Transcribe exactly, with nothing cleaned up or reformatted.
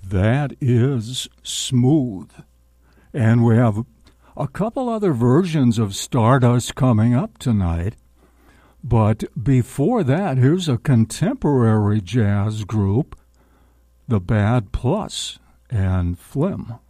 That is Smooth. And we have a couple other versions of Stardust coming up tonight. But before that, here's a contemporary jazz group, The Bad Plus and Flim.